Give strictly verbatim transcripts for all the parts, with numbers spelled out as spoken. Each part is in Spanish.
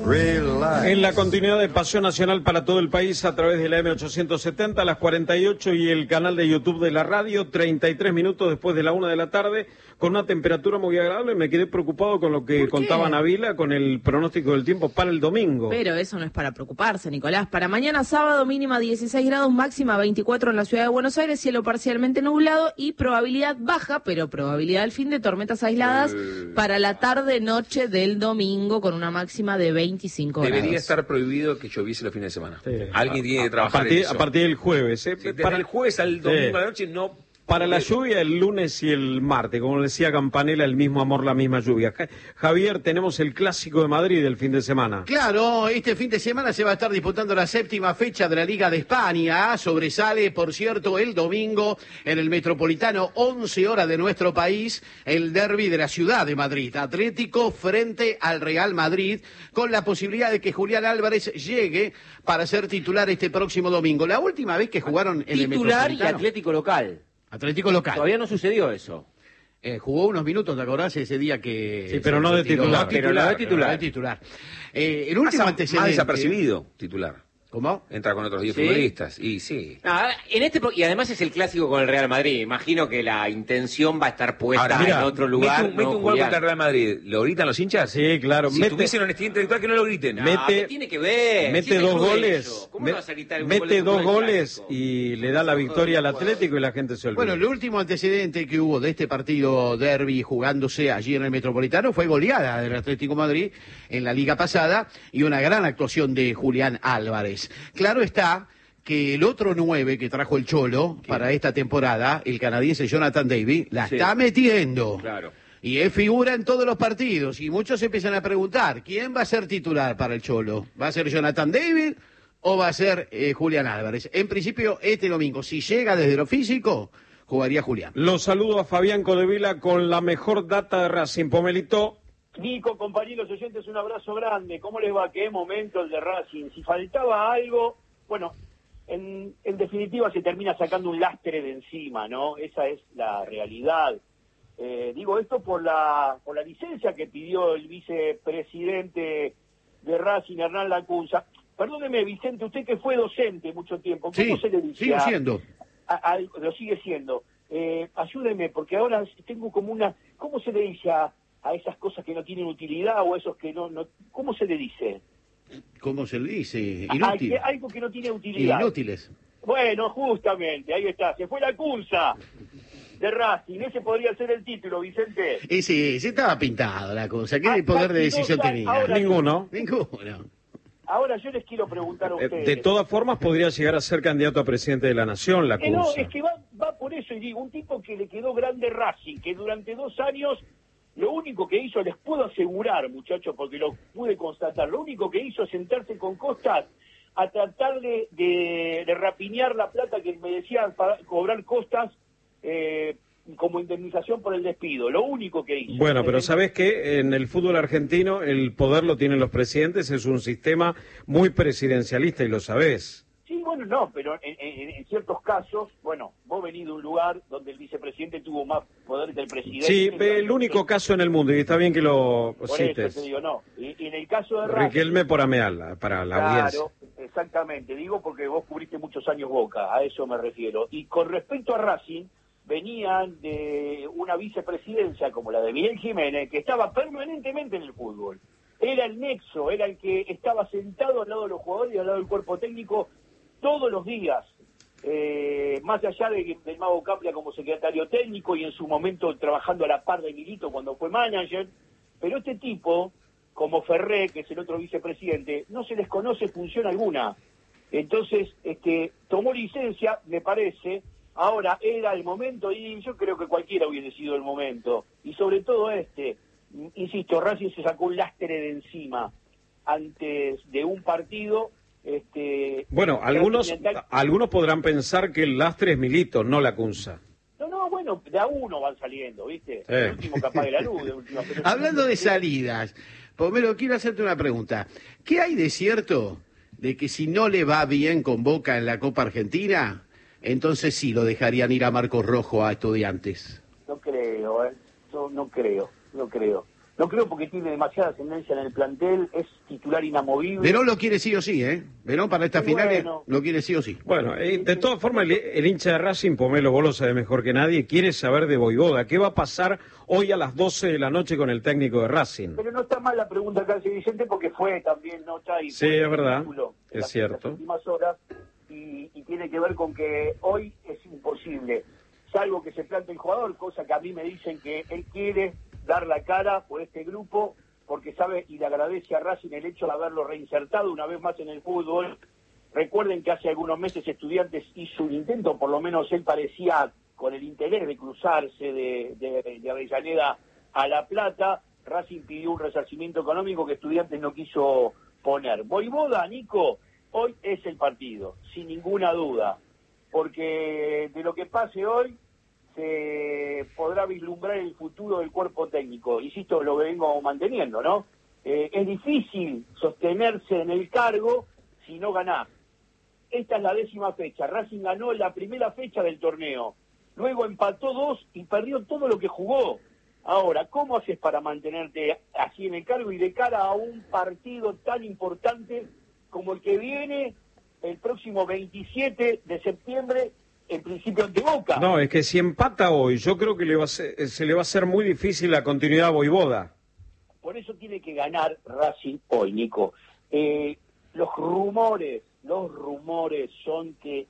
En la continuidad de Pasión Nacional para todo el país a través de la M ochocientos setenta, a las cuarenta y ocho y el canal de YouTube de la radio, treinta y tres minutos después de la una de la tarde, con una temperatura muy agradable. Me quedé preocupado con lo que contaba Nabila, con el pronóstico del tiempo para el domingo. Pero eso no es para preocuparse, Nicolás. Para mañana sábado, mínima dieciséis grados, máxima veinticuatro en la ciudad de Buenos Aires, cielo parcialmente nublado y probabilidad baja, pero probabilidad al fin de tormentas aisladas eh... para la tarde-noche del domingo, con una máxima de veinticinco grados. Debería estar prohibido que lloviese los fines de semana. Sí. Alguien tiene que trabajar a partir, en eso. A partir del jueves. ¿eh? Sí, desde para el jueves al domingo sí. a la noche no... Para la lluvia el lunes y el martes, como decía Campanella, el mismo amor, la misma lluvia. Javier, tenemos el Clásico de Madrid el fin de semana. Claro, este fin de semana se va a estar disputando la séptima fecha de la Liga de España. Sobresale, por cierto, el domingo en el Metropolitano, once horas de nuestro país, el derbi de la ciudad de Madrid. Atlético frente al Real Madrid, con la posibilidad de que Julián Álvarez llegue para ser titular este próximo domingo. La última vez que jugaron en el Metropolitano... Titular y Atlético local. Atlético local. Todavía no sucedió eso. Eh, jugó unos minutos, ¿te acordás? Ese día que... Sí, pero no de titular. No, pero no de titular. No de titular. Eh, el último más, antecedente... Más desapercibido, titular. ¿Cómo? Entra con otros diez ¿Sí? futbolistas, y sí. No, en este y además es el clásico con el Real Madrid. Imagino que la intención va a estar puesta Ahora, mira, en otro lugar. Mete un, no, mete un gol contra el Real Madrid. ¿Lo gritan los hinchas? Sí, claro. Si mete, tuviesen honestidad intelectual, que no lo griten. No, mete, ¿qué tiene que ver? Mete dos goles. ¿Cómo me, no vas a gritar un mete gol dos goles y le da la victoria al Atlético y la gente se olvida. Bueno, el último antecedente que hubo de este partido derbi jugándose allí en el Metropolitano fue goleada del Atlético Madrid en la liga pasada y una gran actuación de Julián Álvarez. Claro está que el otro nueve que trajo el Cholo ¿Quién? Para esta temporada, el canadiense Jonathan David, la sí. está metiendo. Claro. Y es figura en todos los partidos. Y muchos empiezan a preguntar, ¿quién va a ser titular para el Cholo? ¿Va a ser Jonathan David o va a ser eh, Julián Álvarez? En principio, este domingo, si llega desde lo físico, jugaría Julián. Los saludo a Fabián Codevila con la mejor data de Racing. Pomelito. Nico, compañeros oyentes, un abrazo grande. ¿Cómo les va? Qué momento el de Racing. Si faltaba algo, bueno... En, en definitiva se termina sacando un lastre de encima, ¿no? Esa es la realidad. Eh, digo esto por la por la licencia que pidió el vicepresidente de Racing, Hernán Lacunza. Perdóneme, Vicente, usted que fue docente mucho tiempo, ¿cómo sí, se le dice? Sigo siendo. A, a, lo sigue siendo. Eh, ayúdeme, porque ahora tengo como una... ¿Cómo se le dice a, a esas cosas que no tienen utilidad o a esos que no... no ¿Cómo se le dice? ¿Cómo se le dice? Inútil. Algo que no tiene utilidad. Inútiles. Bueno, justamente, ahí está. Se fue la Cunza de Racing. Ese podría ser el título, Vicente. Y sí, sí estaba pintado la cosa. ¿Qué ah, poder de decisión tenía? Ahora, Ninguno. Ninguno. Ahora yo les quiero preguntar a ustedes. De todas formas, podría llegar a ser candidato a presidente de la Nación, la Cunza. Eh, no, es que va, va por eso, y digo, un tipo que le quedó grande Racing, que durante dos años... Lo único que hizo, les puedo asegurar, muchachos, porque lo pude constatar, lo único que hizo es sentarse con Costas a tratar de, de, de rapiñar la plata que me decían para cobrar Costas eh, como indemnización por el despido. Lo único que hizo. Bueno, pero ¿sabés qué? En el fútbol argentino el poder lo tienen los presidentes, es un sistema muy presidencialista y lo sabés. Sí, bueno, no, pero en, en, en ciertos casos, bueno, vos venís de un lugar donde el vicepresidente tuvo más poder que el presidente. Sí, el único caso en el mundo, y está bien que lo por cites. Eso te digo, no. Y, y en el caso de Racing... Riquelme por Ameal, para la claro, audiencia. Claro, exactamente. Digo porque vos cubriste muchos años Boca, a eso me refiero. Y con respecto a Racing, venían de una vicepresidencia como la de Miguel Jiménez, que estaba permanentemente en el fútbol. Era el nexo, era el que estaba sentado al lado de los jugadores y al lado del cuerpo técnico todos los días, eh, más allá de, del Mago Capria como secretario técnico y en su momento trabajando a la par de Milito cuando fue manager, pero este tipo, como Ferré, que es el otro vicepresidente, no se les conoce función alguna. Entonces, este, tomó licencia, me parece, ahora era el momento, y yo creo que cualquiera hubiese sido el momento, y sobre todo este, insisto, Racing se sacó un lastre de encima antes de un partido. Este, bueno, algunos algunos podrán pensar que el lastre es Milito, no la Cunza. No, no, bueno, de a uno van saliendo, ¿viste? Eh. El último capaz de la luz. De última, Hablando de salidas, Pomelo, quiero hacerte una pregunta. ¿Qué hay de cierto de que si no le va bien con Boca en la Copa Argentina, entonces sí lo dejarían ir a Marcos Rojo a Estudiantes? No creo, ¿eh? No, no creo, no creo. No creo porque tiene demasiada ascendencia en el plantel, es titular inamovible. Verón lo quiere sí o sí, ¿eh? Verón para esta final bueno. lo quiere sí o sí. Bueno, eh, de todas formas, el, el hincha de Racing, Pomelo, vos lo sabés mejor que nadie, quiere saber de Voivoda. ¿Qué va a pasar hoy a las doce de la noche con el técnico de Racing? Pero no está mal la pregunta que hace Vicente porque fue también nota y sí, fue es verdad, es las, cierto. Las últimas horas y, y tiene que ver con que hoy es imposible, salvo que se plante el jugador, cosa que a mí me dicen que él quiere dar la cara por este grupo, porque sabe y le agradece a Racing el hecho de haberlo reinsertado una vez más en el fútbol. Recuerden que hace algunos meses Estudiantes hizo un intento, por lo menos él parecía con el interés de cruzarse de, de, de Avellaneda a La Plata. Racing pidió un resarcimiento económico que Estudiantes no quiso poner. Voivoda, Nico, hoy es el partido, sin ninguna duda, porque de lo que pase hoy se podrá vislumbrar el futuro del cuerpo técnico. Insisto, lo vengo manteniendo, ¿no? Eh, es difícil sostenerse en el cargo si no ganás. Esta es la décima fecha. Racing ganó la primera fecha del torneo. Luego empató dos y perdió todo lo que jugó. Ahora, ¿cómo haces para mantenerte así en el cargo y de cara a un partido tan importante como el que viene el próximo veintisiete de septiembre, en principio ante Boca? No, es que si empata hoy, yo creo que le va a ser, se le va a hacer muy difícil la continuidad a Voivoda. Por eso tiene que ganar Racing hoy, Nico. Eh, los rumores, los rumores son que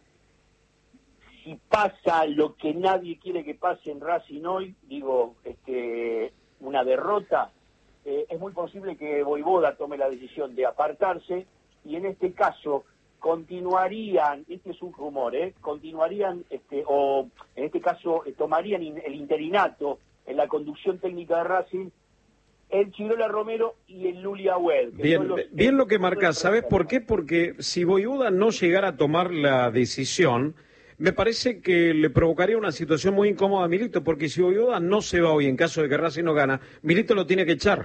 si pasa lo que nadie quiere que pase en Racing hoy, digo, este, una derrota, eh, es muy posible que Voivoda tome la decisión de apartarse y en este caso continuarían, este es un rumor, ¿eh? continuarían, este, o en este caso eh, tomarían in, el interinato en la conducción técnica de Racing el Chirola Romero y el Luli Agüed. Bien, los, bien lo que marcás, ¿sabes por qué? Porque si Voivoda no llegara a tomar la decisión, me parece que le provocaría una situación muy incómoda a Milito, porque si Voivoda no se va hoy en caso de que Racing no gana, Milito lo tiene que echar.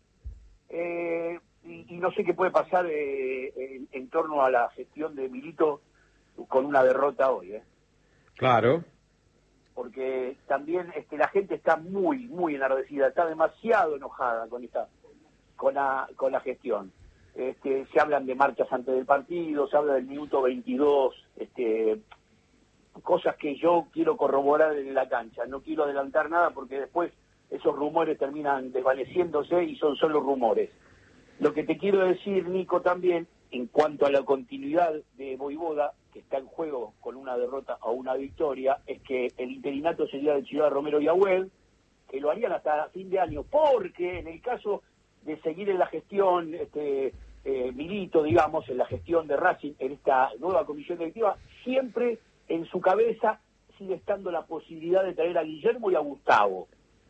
Eh, y, y no sé qué puede pasar eh, en, en torno a la gestión de Milito con una derrota hoy, ¿eh? Claro. Porque también este, la gente está muy, muy enardecida, está demasiado enojada con esta, con la, con la gestión. Este, se hablan de marchas antes del partido, se habla del minuto veintidós, este, cosas que yo quiero corroborar en la cancha. No quiero adelantar nada porque después esos rumores terminan desvaneciéndose y son solo rumores. Lo que te quiero decir, Nico, también, en cuanto a la continuidad de Voivoda, que está en juego con una derrota o una victoria, es que el interinato sería de Chirola Romero y Agüed, que lo harían hasta fin de año, porque en el caso de seguir en la gestión, este, eh, Milito, digamos, en la gestión de Racing, en esta nueva comisión directiva, siempre en su cabeza sigue estando la posibilidad de traer a Guillermo y a Gustavo.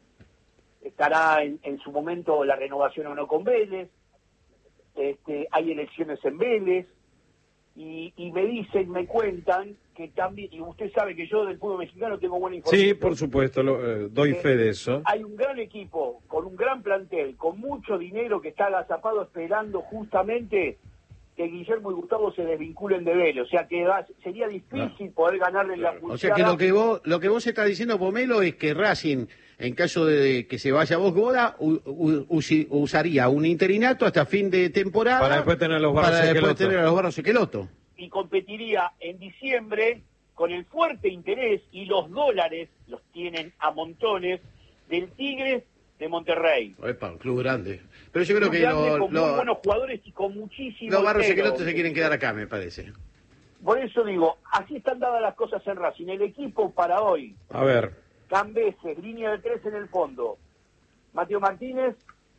Estará en, en su momento la renovación o no con Vélez, este, hay elecciones en Vélez, y, y me dicen, me cuentan, que también, y usted sabe que yo del fútbol mexicano tengo buena información. Sí, por supuesto, lo, eh, doy fe de eso. Hay un gran equipo, con un gran plantel, con mucho dinero que está agazapado esperando justamente que Guillermo y Gustavo se desvinculen de Vélez, o sea que va, sería difícil no. poder ganarle claro. la pulsada. O sea que lo que vos lo que vos estás diciendo, Pomelo, es que Racing, en caso de que se vaya Voivoda, usaría un interinato hasta fin de temporada para después tener los barros para después tener a los barros Equeloto. Y competiría en diciembre con el fuerte interés, y los dólares los tienen a montones, del Tigres de Monterrey. Epa, un club grande. Pero yo creo que lo, lo, con lo, muy buenos jugadores y con muchísimos. Los barros Equeloto se quieren quedar acá, me parece. Por eso digo, así están dadas las cosas en Racing. El equipo para hoy. A ver. Cambeses, línea de tres en el fondo. Mateo Martínez,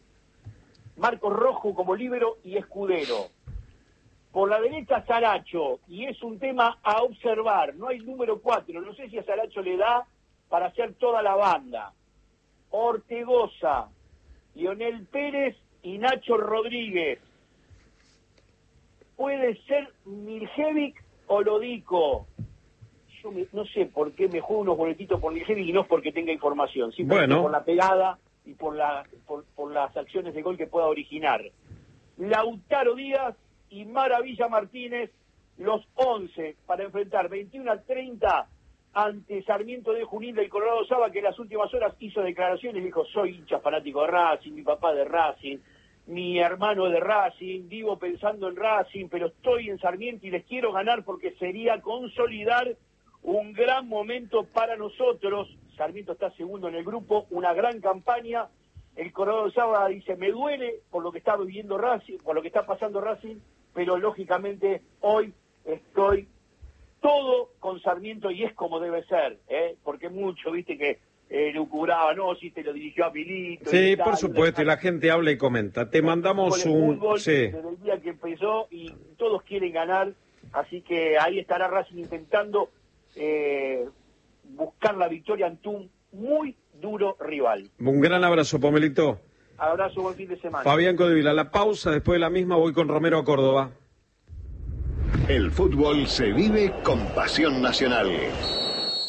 Marcos Rojo como líbero y Escudero. Por la derecha Saracho, y es un tema a observar. No hay número cuatro, no sé si a Saracho le da para hacer toda la banda. Ortegoza, Lionel Pérez y Nacho Rodríguez. Puede ser Miljevic o Lodico. Yo me, no sé por qué me juego unos boletitos por Miljevic y no es porque tenga información, simplemente bueno. por la pegada y por, la, por, por las acciones de gol que pueda originar. Lautaro Díaz y Maravilla Martínez, los once para enfrentar veintiuno a treinta ante Sarmiento de Junín del Colorado Saba, que en las últimas horas hizo declaraciones, dijo, soy hincha fanático de Racing, mi papá de Racing, mi hermano de Racing, vivo pensando en Racing, pero estoy en Sarmiento y les quiero ganar porque sería consolidar un gran momento para nosotros. Sarmiento está segundo en el grupo, una gran campaña. El Colorado Saba dice, me duele por lo que está viviendo Racing, por lo que está pasando Racing, pero lógicamente hoy estoy todo con Sarmiento y es como debe ser, ¿eh? Porque mucho, viste, que eh, lucubraba, no, si te lo dirigió a Milito. Sí, y tal, por supuesto, y la gente habla y comenta. Te mandamos un... Fútbol, sí. Desde el día que empezó y todos quieren ganar, así que ahí estará Racing intentando eh, buscar la victoria ante un muy duro rival. Un gran abrazo, Pomelito. Abrazo, buen fin de semana. Fabián Codevila, la pausa, después de la misma voy con Romero a Córdoba. El fútbol se vive con pasión nacional.